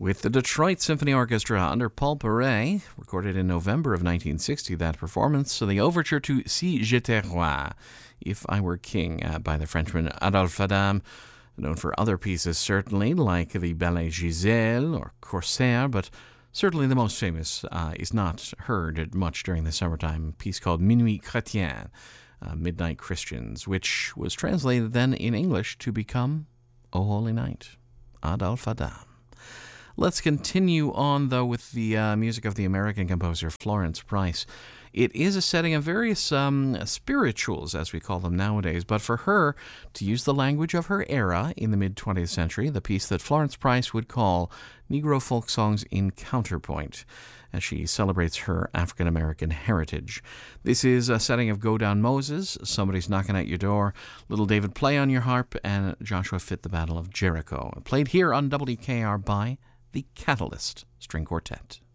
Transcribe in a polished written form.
With the Detroit Symphony Orchestra under Paul Paray, recorded in November of 1960, that performance, so the overture to Si j'étais roi, If I Were King, by the Frenchman Adolphe Adam, known for other pieces certainly, like the Ballet Giselle or Corsair, but certainly the most famous is not heard much during the summertime, a piece called Minuit Chrétien, Midnight Christians, which was translated then in English to become O Holy Night, Adolphe Adam. Let's continue on, though, with the music of the American composer Florence Price. It is a setting of various spirituals, as we call them nowadays, but for her, to use the language of her era in the mid-20th century, the piece that Florence Price would call Negro Folk Songs in Counterpoint, as she celebrates her African-American heritage. This is a setting of Go Down Moses, Somebody's Knocking at Your Door, Little David Play on Your Harp, and Joshua Fit, the Battle of Jericho. Played here on WKR by the Catalyst String Quartet.